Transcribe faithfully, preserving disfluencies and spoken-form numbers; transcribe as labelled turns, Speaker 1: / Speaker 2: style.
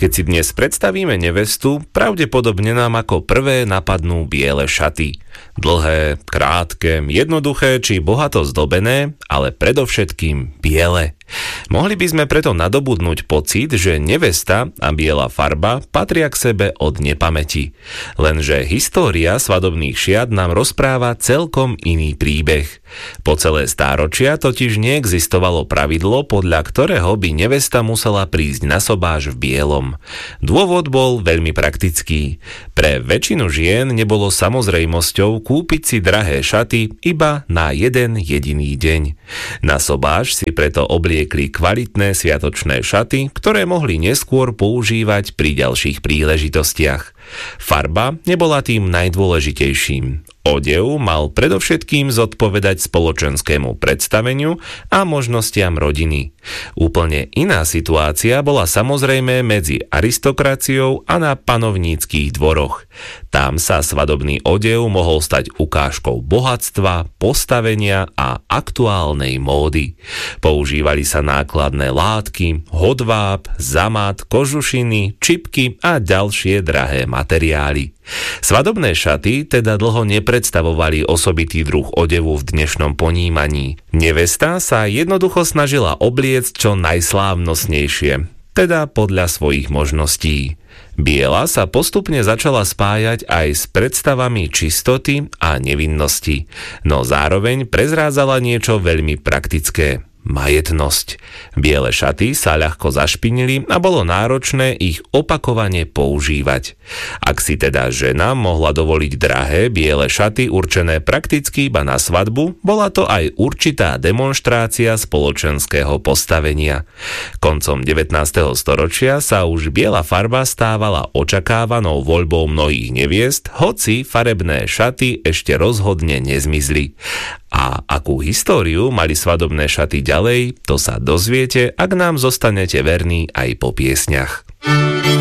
Speaker 1: Keď si dnes predstavíme nevestu, pravdepodobne nám ako prvé napadnú biele šaty. Dlhé, krátke, jednoduché či bohato zdobené, ale predovšetkým biele. Mohli by sme preto nadobudnúť pocit, že nevesta a biela farba patria k sebe od nepamäti. Lenže história svadobných šiat nám rozpráva celkom iný príbeh. Po celé stáročia totiž neexistovalo pravidlo, podľa ktorého by nevesta musela prísť na sobáš v bielom. Dôvod bol veľmi praktický. Pre väčšinu žien nebolo samozrejmosťou kúpiť si drahé šaty iba na jeden jediný deň. Na sobáš si preto obliekli kvalitné sviatočné šaty, ktoré mohli neskôr používať pri ďalších príležitostiach. Farba nebola tým najdôležitejším. Odev mal predovšetkým zodpovedať spoločenskému predstaveniu a možnostiam rodiny. Úplne iná situácia bola samozrejme medzi aristokraciou a na panovníckych dvoroch. Tam sa svadobný odev mohol stať ukážkou bohatstva, postavenia a aktuálnej módy. Používali sa nákladné látky, hodváb, zamát, kožušiny, čipky a ďalšie drahé materiály. Svadobné šaty teda dlho nepredstavovali osobitý druh odevu v dnešnom ponímaní. Nevesta sa jednoducho snažila obliecť čo najslávnostnejšie, teda podľa svojich možností. Biela sa postupne začala spájať aj s predstavami čistoty a nevinnosti, no zároveň prezrádzala niečo veľmi praktické. Majetnosť. Biele šaty sa ľahko zašpinili a bolo náročné ich opakovane používať. Ak si teda žena mohla dovoliť drahé biele šaty určené prakticky iba na svadbu, bola to aj určitá demonštrácia spoločenského postavenia. Koncom devätnásteho storočia sa už biela farba stávala očakávanou voľbou mnohých neviest, hoci farebné šaty ešte rozhodne nezmizli. A akú históriu mali svadobné šaty ďalej, to sa dozviete, ak nám zostanete verní aj po piesňach.